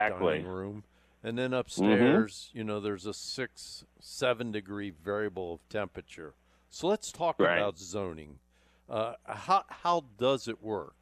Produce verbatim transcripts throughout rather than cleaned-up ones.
dining room. And then Mm-hmm. upstairs, you know, there's a six, seven degree variable of temperature. So let's talk Right. about zoning. Uh, how, how does it work?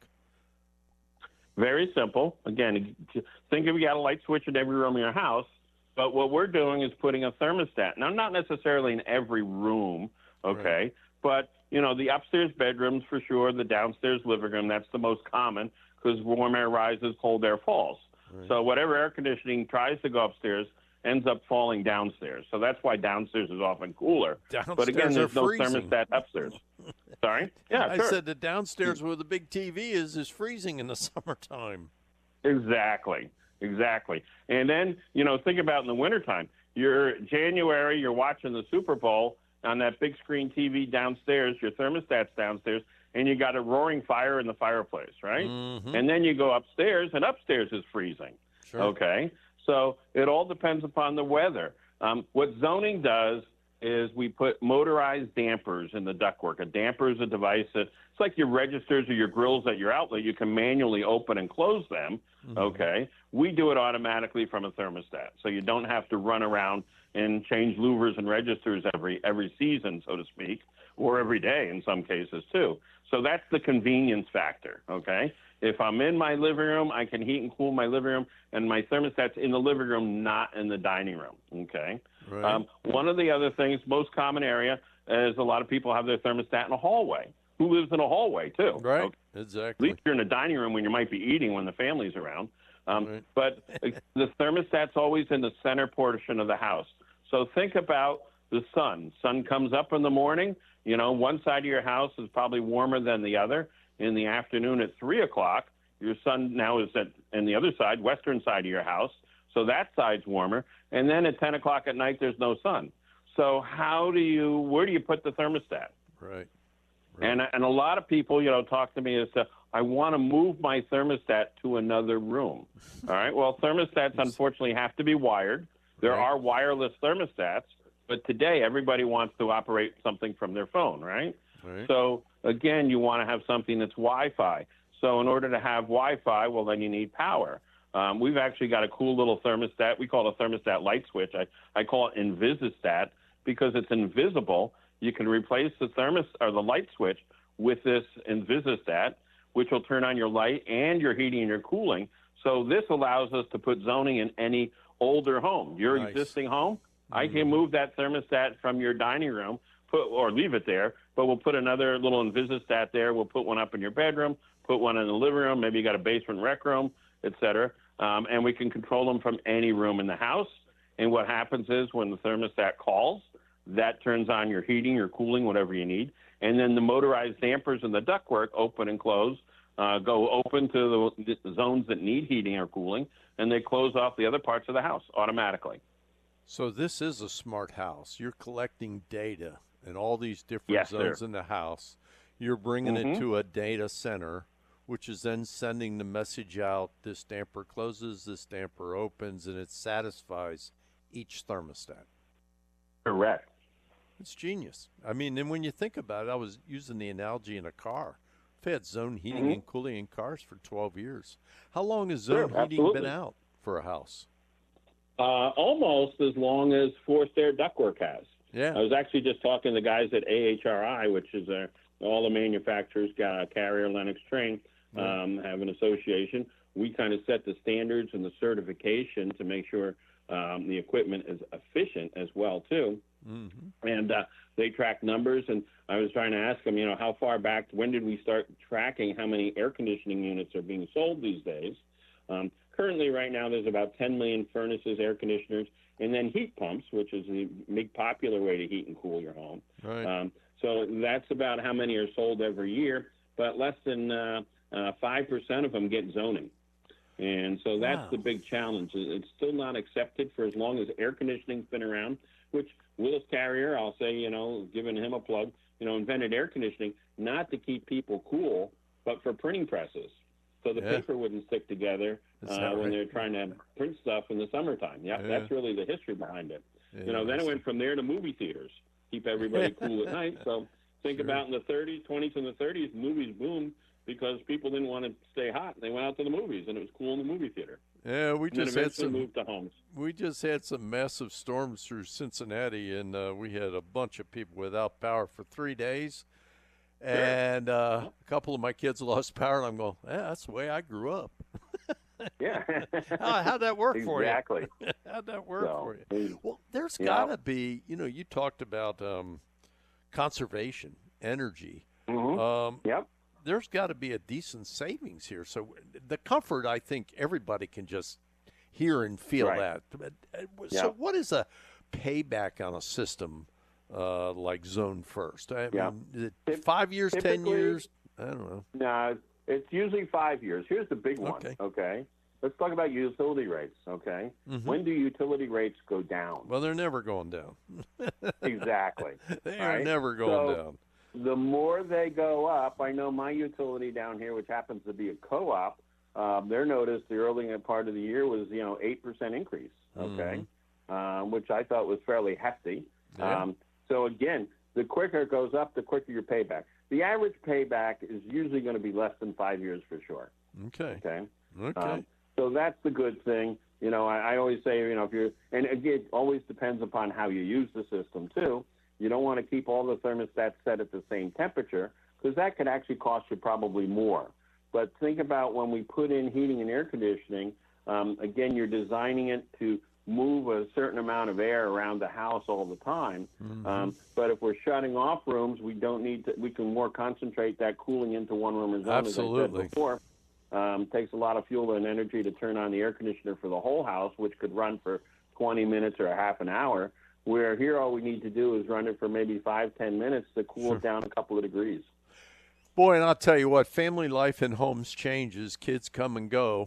Very simple. Again, think if you got a light switch in every room in your house, but what we're doing is putting a thermostat. Now, not necessarily in every room, Right. okay, but you know the upstairs bedrooms for sure, the downstairs living room. That's the most common because warm air rises, cold air falls. Right. So whatever air conditioning tries to go upstairs ends up falling downstairs. So that's why downstairs is often cooler. But again, Downstairs are there's no freezing. thermostat upstairs. Sorry? Yeah, I sure. said the downstairs where the big T V is is freezing in the summertime. Exactly, exactly. And then, you know, think about in the wintertime. You're January, you're watching the Super Bowl on that big screen T V downstairs, your thermostat's downstairs, and you got a roaring fire in the fireplace, right? Mm-hmm. And then you go upstairs, and upstairs is freezing. Sure. Okay? So it all depends upon the weather. Um, what zoning does is we put motorized dampers in the ductwork. A damper is a device that it's like your registers or your grills at your outlet. You can manually open and close them. Mm-hmm. Okay, we do it automatically from a thermostat, so you don't have to run around and change louvers and registers every every season, so to speak, or every day in some cases too. So that's the convenience factor. Okay, if I'm in my living room, I can heat and cool my living room, and my thermostat's in the living room, not in the dining room. Okay. Right. Um, one of the other things, most common area, is a lot of people have their thermostat in a hallway. Who lives in a hallway, too? Right, Okay. exactly. At least you're in a dining room when you might be eating when the family's around. Um, Right. But the thermostat's always in the center portion of the house. So think about the sun. Sun comes up in the morning. You know, one side of your house is probably warmer than the other. In the afternoon at three o'clock, your sun now is at, in the other side, western side of your house. So that side's warmer. And then at ten o'clock at night, there's no sun. So how do you, where do you put the thermostat? Right. Right. And, and a lot of people, you know, talk to me as to, I want to move my thermostat to another room. All right. Well, thermostats unfortunately have to be wired. There Right. are wireless thermostats, but today everybody wants to operate something from their phone, right? Right. So again, you want to have something that's Wi-Fi. So in order to have Wi-Fi, well, then you need power. Um, we've actually got a cool little thermostat. We call it a thermostat light switch. I, I call it Invisistat because it's invisible. You can replace the thermos or the light switch with this Invisistat, which will turn on your light and your heating and your cooling. So this allows us to put zoning in any older home. Your Nice. existing home, mm-hmm. I can move that thermostat from your dining room, put or leave it there, but we'll put another little Invisistat there. We'll put one up in your bedroom, put one in the living room. Maybe you got a basement rec room, et cetera. Um, and we can control them from any room in the house. And what happens is when the thermostat calls, that turns on your heating, your cooling, whatever you need. And then the motorized dampers in the ductwork open and close, uh, go open to the, the zones that need heating or cooling, and they close off the other parts of the house automatically. So this is a smart house. You're collecting data in all these different Yes, zones sir. in the house. You're bringing Mm-hmm. it to a data center, which is then sending the message out, this damper closes, this damper opens, and it satisfies each thermostat. Correct. It's genius. I mean, and when you think about it, I was using the analogy in a car. I've had zone heating Mm-hmm. and cooling in cars for twelve years. How long has Sure, zone heating absolutely. been out for a house? Uh, almost as long as forced air ductwork has. Yeah. I was actually just talking to the guys at A H R I, which is a, all the manufacturers, got a Carrier, Lennox, Train, um, have an association. We kind of set the standards and the certification to make sure um, the equipment is efficient as well, too. Mm-hmm. And uh, they track numbers, and I was trying to ask them, you know, how far back, when did we start tracking how many air conditioning units are being sold these days? Um, currently, right now, there's about ten million furnaces, air conditioners, and then heat pumps, which is the big popular way to heat and cool your home. Right. Um, so that's about how many are sold every year, but less than uh, uh, five percent of them get zoning. And so that's Wow. the big challenge. It's still not accepted for as long as air conditioning's been around, which Willis Carrier, I'll say, you know, giving him a plug, you know, invented air conditioning not to keep people cool, but for printing presses. So the Yeah. paper wouldn't stick together Is uh, that when right? they're trying to print stuff in the summertime. Yeah, Yeah. that's really the history behind it. Yeah, You know, then I it see. went from there to movie theaters, keep everybody cool at night. So think Sure. about in the thirties, twenties, and the thirties, movies boomed because people didn't want to stay hot. They went out to the movies, and it was cool in the movie theater. Yeah, we and then just had eventually some. move to homes. We just had some massive storms through Cincinnati, and uh, we had a bunch of people without power for three days. Sure. And uh, a couple of my kids lost power, and I'm going, yeah, that's the way I grew up. Yeah. How, how'd that work for you? Exactly. How'd that work So, for you? Well, there's yeah. got to be, you know, you talked about um, conservation, energy. Mm-hmm. Um, Yep. there's got to be a decent savings here. So the comfort, I think everybody can just hear and feel Right. that. But, uh, So Yep. what is a payback on a system uh, like Zone First? I Yeah. mean, is it Typ- five years, ten typically- years? I don't know. No, it's usually five years. Here's the big one. Okay. Okay. Let's talk about utility rates. Okay. Mhm. When do utility rates go down? Well, they're never going down. Exactly. They are Right? never going So- down. The more they go up, I know my utility down here, which happens to be a co-op, um, their notice the early part of the year was, you know, eight percent increase, okay, um, which I thought was fairly hefty. Yeah. Um, so, again, the quicker it goes up, the quicker your payback. The average payback is usually going to be less than five years for sure, Okay. okay? Okay. Um, so that's the good thing. You know, I, I always say, you know, if you're, and again, it always depends upon how you use the system too. You don't want to keep all the thermostats set at the same temperature because that could actually cost you probably more. But think about when we put in heating and air conditioning, um, again, you're designing it to move a certain amount of air around the house all the time. Mhm. Um, but if we're shutting off rooms, we don't need to, we can more concentrate that cooling into one room or zone, Absolutely. as I said before. Um, takes a lot of fuel and energy to turn on the air conditioner for the whole house, which could run for twenty minutes or a half an hour, where here all we need to do is run it for maybe five, ten minutes to cool Sure. it down a couple of degrees. Boy, and I'll tell you what, family life in homes changes. Kids come and go.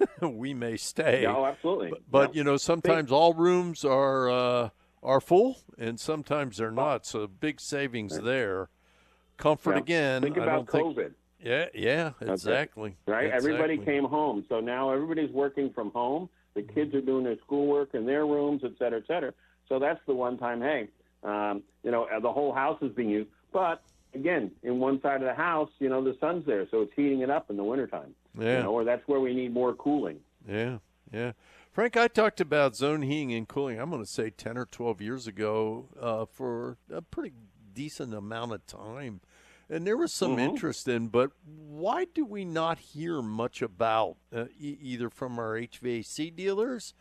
We may stay. Yeah, oh, absolutely. But, but Yeah. you know, sometimes all rooms are uh, are full, and sometimes they're not. So big savings there. Comfort Yeah. again. Think I about don't COVID. think. Yeah, yeah, exactly. Right? Everybody Exactly. came home. So now everybody's working from home. The kids are doing their schoolwork in their rooms, et cetera, et cetera. So that's the one time, hey, um, you know, the whole house is being used. But again, in one side of the house, you know, the sun's there, so it's heating it up in the wintertime. Yeah. You know, or that's where we need more cooling. Yeah, yeah. Frank, I talked about zone heating and cooling, I'm going to say ten or twelve years ago uh, for a pretty decent amount of time. And there was some Mhm. interest in, but why do we not hear much about uh, e- either from our H V A C dealers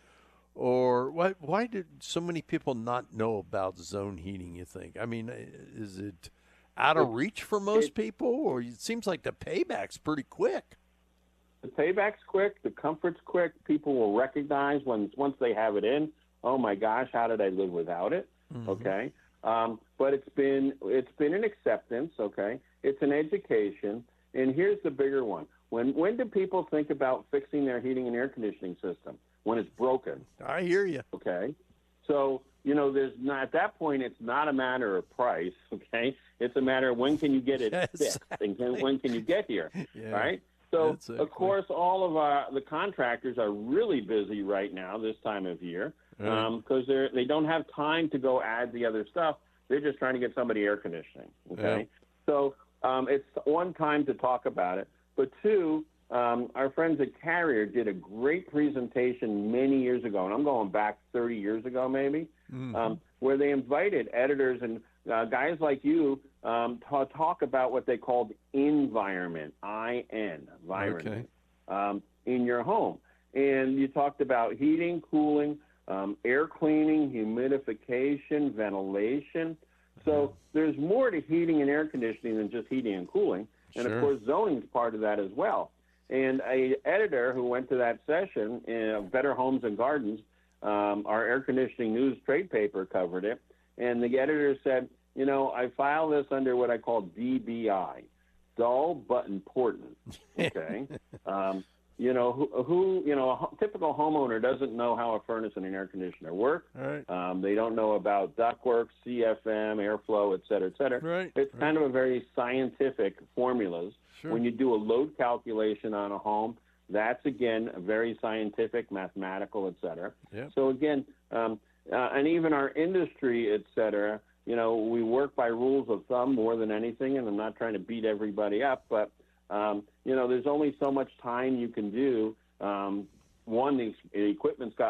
or why, why did so many people not know about zone heating, you think? I mean, is it out of It- reach for most it- people, or it seems like the payback's pretty quick? The payback's quick. The comfort's quick. People will recognize when once they have it in. Oh my gosh, how did I live without it? Mhm. Okay, um, but it's been it's been an acceptance. Okay, it's an education. And here's the bigger one: when when do people think about fixing their heating and air conditioning system? When it's broken. I hear you. Okay, so you know, there's not at that point. It's not a matter of price. Okay, it's a matter of when can you get it Yes, fixed and can, when can you get here. Yeah. Right. So, Exactly. of course, all of our, the contractors are really busy right now this time of year Right. because they're they don't have time to go add the other stuff. They're just trying to get somebody air conditioning. Okay, Yeah. so um, it's one time to talk about it, but two, um, our friends at Carrier did a great presentation many years ago, and I'm going back thirty years ago maybe, Mhm. um, where they invited editors and uh, guys like you um, to talk about what they called environment, I N, environment, um, in your home. And you talked about heating, cooling, um, air cleaning, humidification, ventilation. So there's more to heating and air conditioning than just heating and cooling. And, Sure. of course, zoning is part of that as well. And a editor who went to that session, uh, Better Homes and Gardens, um, our air conditioning news trade paper covered it. And the editor said, you know, I file this under what I call D B I, dull but important. Okay. um, you know, who, who, you know, a ho- typical homeowner doesn't know how a furnace and an air conditioner work. All right. Um, they don't know about ductwork, C F M, airflow, et cetera, et cetera. Right, It's right. kind of a very scientific formulas. Sure. When you do a load calculation on a home, that's, again, a very scientific, mathematical, et cetera. Yep. So, again, um, uh, and even our industry, et cetera, you know, we work by rules of thumb more than anything, and I'm not trying to beat everybody up, but, um, you know, there's only so much time you can do um, one, the, the equipment's got